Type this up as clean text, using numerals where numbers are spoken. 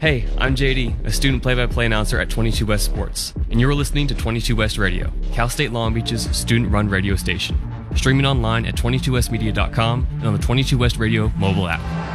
Hey, I'm JD, a student play-by-play announcer at 22 West Sports, and you're listening to 22 West Radio, Cal State Long Beach's student-run radio station. Streaming online at 22westmedia.com and on the 22 West Radio mobile app.